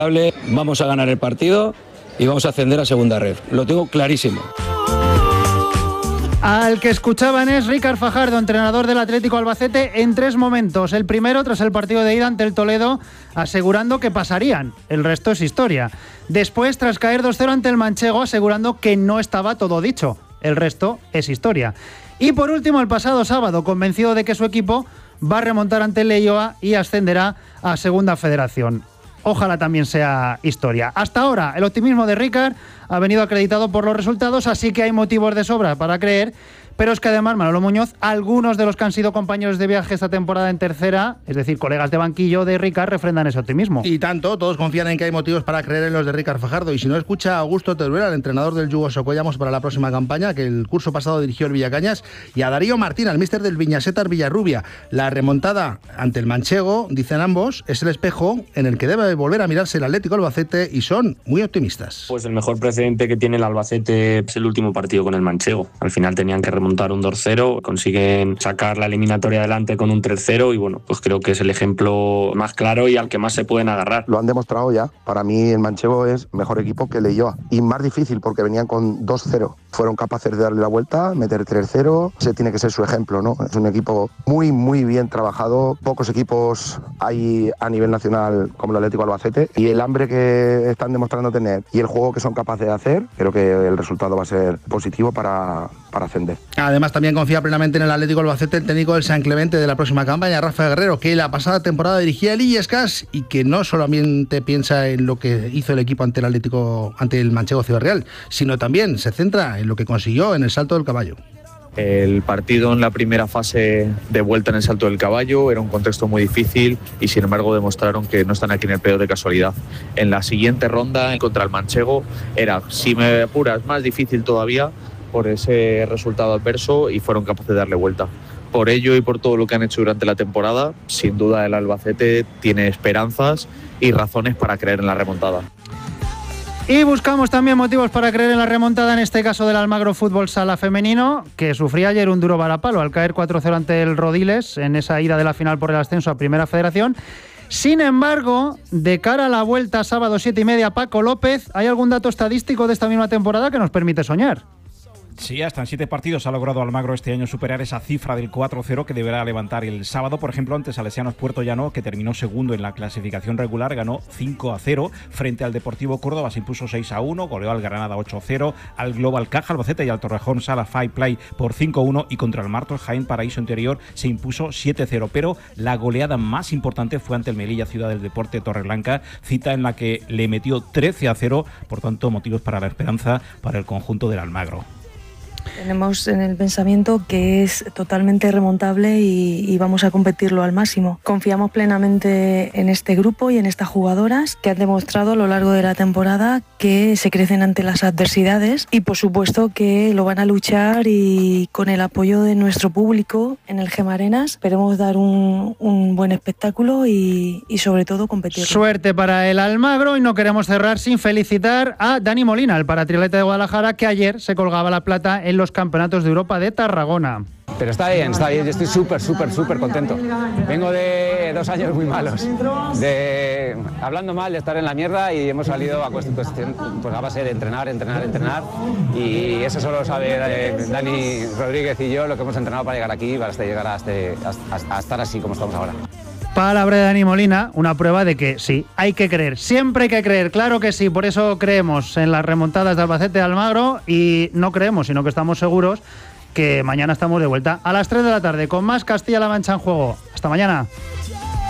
Vamos a ganar el partido y vamos a ascender a segunda red. Lo tengo clarísimo. Al que escuchaban es Ricard Fajardo, entrenador del Atlético Albacete, en 3 momentos. El primero, tras el partido de ida ante el Toledo, asegurando que pasarían. El resto es historia. Después, tras caer 2-0 ante el Manchego, asegurando que no estaba todo dicho. El resto es historia. Y por último, el pasado sábado, convencido de que su equipo va a remontar ante el Leioa y ascenderá a Segunda Federación. Ojalá también sea historia. Hasta ahora, el optimismo de Ricard ha venido acreditado por los resultados, así que hay motivos de sobra para creer. Pero es que además, Manolo Muñoz, algunos de los que han sido compañeros de viaje esta temporada en tercera, es decir, colegas de banquillo de Ricard, refrendan ese optimismo. Y tanto, todos confían en que hay motivos para creer en los de Ricard Fajardo. Y si no, escucha a Augusto Teruel, el entrenador del Yugo Socollamos para la próxima campaña, que el curso pasado dirigió el Villacañas, y a Darío Martín, al míster del Viñasetas Villarrubia. La remontada ante el Manchego, dicen ambos, es el espejo en el que debe volver a mirarse el Atlético Albacete, y son muy optimistas. Pues el mejor precedente que tiene el Albacete es el último partido con el Manchego. Al final tenían que remontar un 2-0, consiguen sacar la eliminatoria adelante con un 3-0 y bueno, pues creo que es el ejemplo más claro y al que más se pueden agarrar. Lo han demostrado ya. Para mí el Manchego es mejor equipo que el Leioa y más difícil porque venían con 2-0. Fueron capaces de darle la vuelta, meter 3-0. Ese tiene que ser su ejemplo, ¿no? Es un equipo muy, muy bien trabajado. Pocos equipos hay a nivel nacional como el Atlético Albacete y el hambre que están demostrando tener y el juego que son capaces de hacer, creo que el resultado va a ser positivo para ascender. Además, también confía plenamente en el Atlético Albacete el técnico del San Clemente de la próxima campaña, Rafa Guerrero, que la pasada temporada dirigía el Illescas y que no solamente piensa en lo que hizo el equipo ante el Manchego Ciudad Real, sino también se centra en lo que consiguió en el Salto del Caballo. El partido en la primera fase de vuelta en el Salto del Caballo era un contexto muy difícil y sin embargo demostraron que no están aquí en el peor de casualidad. En la siguiente ronda contra el Manchego era, si me apuras, más difícil todavía por ese resultado adverso y fueron capaces de darle vuelta. Por ello y por todo lo que han hecho durante la temporada, sin duda el Albacete tiene esperanzas y razones para creer en la remontada. Y buscamos también motivos para creer en la remontada, en este caso del Almagro Fútbol Sala Femenino, que sufría ayer un duro varapalo al caer 4-0 ante el Rodiles en esa ida de la final por el ascenso a Primera Federación. Sin embargo, de cara a la vuelta sábado 7:30, Paco López, ¿hay algún dato estadístico de esta misma temporada que nos permite soñar? Sí, hasta en 7 partidos ha logrado Almagro este año superar esa cifra del 4-0 que deberá levantar el sábado. Por ejemplo, ante Salesianos Puerto Llano, que terminó segundo en la clasificación regular, ganó 5-0. Frente al Deportivo Córdoba se impuso 6-1, goleó al Granada 8-0, al Global Caja Albacete y al Torrejón Sala Five Play por 5-1 y contra el Martos Jaén Paraíso Interior se impuso 7-0. Pero la goleada más importante fue ante el Melilla Ciudad del Deporte Torreblanca, cita en la que le metió 13-0, por tanto motivos para la esperanza para el conjunto del Almagro. Tenemos en el pensamiento que es totalmente remontable y vamos a competirlo al máximo. Confiamos plenamente en este grupo y en estas jugadoras que han demostrado a lo largo de la temporada que se crecen ante las adversidades y por supuesto que lo van a luchar y con el apoyo de nuestro público en el Gema Arenas esperemos dar un buen espectáculo y sobre todo competir. Suerte para el Almagro y no queremos cerrar sin felicitar a Dani Molina, el paratriatleta de Guadalajara, que ayer se colgaba la plata en los Campeonatos de Europa de Tarragona. Pero está bien, yo estoy súper contento. Vengo de 2 años muy malos, de hablando mal, de estar en la mierda y hemos salido a base de entrenar y eso solo sabe Dani Rodríguez y yo lo que hemos entrenado para llegar aquí, para llegar a estar así como estamos ahora. Palabra de Dani Molina, una prueba de que sí, hay que creer, siempre hay que creer, claro que sí, por eso creemos en las remontadas de Albacete de Almagro y no creemos, sino que estamos seguros que mañana estamos de vuelta a las 3 de la tarde con más Castilla-La Mancha en juego. Hasta mañana.